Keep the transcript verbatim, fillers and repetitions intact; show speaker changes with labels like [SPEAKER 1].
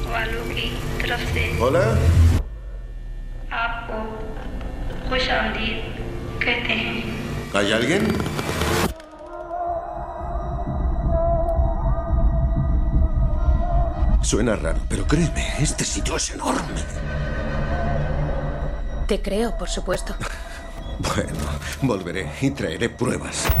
[SPEAKER 1] वालों की तरफ से
[SPEAKER 2] Hola.
[SPEAKER 1] आपको खुश आमदीद कहते हैं।
[SPEAKER 2] ¿Hay alguien? Suena raro, pero créeme, este sitio es enorme.
[SPEAKER 3] Te creo, por supuesto.
[SPEAKER 2] Bueno, volveré y traeré pruebas.